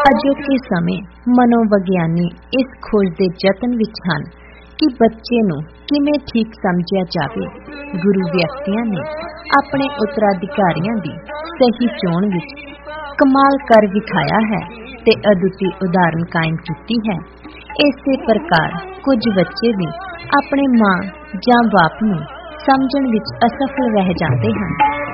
ਅਜੋਕੇ ਸਮੇਂ ਮਨੋਵਿਗਿਆਨੀ ਇਸ ਖੋਜ ਦੇ ਯਤਨ ਵਿੱਚ ਹਨ ਕਿ ਬੱਚੇ ਨੂੰ ਕਿਵੇਂ ਠੀਕ ਸਮਝਿਆ ਜਾਵੇ। ਗੁਰੂ ਵਿਅਕਤੀਆਂ ਨੇ ਆਪਣੇ ਉੱਤਰਾਧਿਕਾਰੀਆਂ ਦੀ ਸਹੀ ਚੋਣ ਵਿੱਚ ਕਮਾਲ ਕਰ ਵਿਖਾਇਆ ਹੈ ਤੇ ਅਦੁੱਤੀ ਉਦਾਹਰਨ ਕਾਇਮ ਕੀਤੀ ਹੈ। ਇਸੇ ਪ੍ਰਕਾਰ ਕੁਝ ਬੱਚੇ ਵੀ ਆਪਣੇ ਮਾਂ ਜਾਂ ਬਾਪ ਨੂੰ ਸਮਝਣ ਵਿੱਚ ਅਸਫਲ ਰਹਿ ਜਾਂਦੇ ਹਨ।